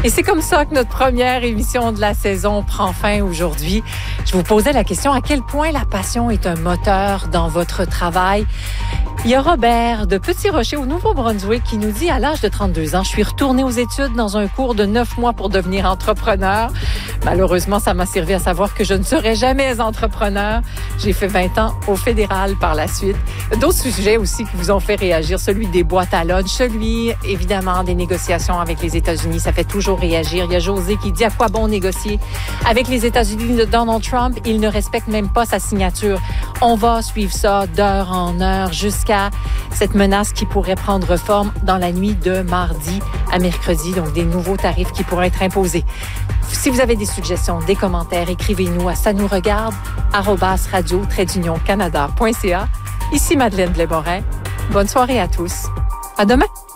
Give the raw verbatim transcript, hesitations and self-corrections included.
Et c'est comme ça que notre première émission de la saison prend fin aujourd'hui. Je vous posais la question, à quel point la passion est un moteur dans votre travail? Il y a Robert de Petit Rocher au Nouveau-Brunswick qui nous dit, à l'âge de trente-deux ans, je suis retourné aux études dans un cours de neuf mois pour devenir entrepreneur. Malheureusement, ça m'a servi à savoir que je ne serai jamais entrepreneur. J'ai fait vingt ans au fédéral par la suite. D'autres sujets aussi qui vous ont fait réagir, celui des boîtes à lunch, celui, évidemment, des négociations avec les États-Unis. Ça fait toujours réagir. Il y a José qui dit à quoi bon négocier avec les États-Unis de Donald Trump. Il ne respecte même pas sa signature. On va suivre ça d'heure en heure jusqu'à cette menace qui pourrait prendre forme dans la nuit de mardi à mercredi. Donc, des nouveaux tarifs qui pourraient être imposés. Si vous avez des suggestions, des commentaires, écrivez-nous à ça nous regarde arobase radio trait d'union canada point c a. Ici Madeleine Blais-Morin. Bonne soirée à tous. À demain.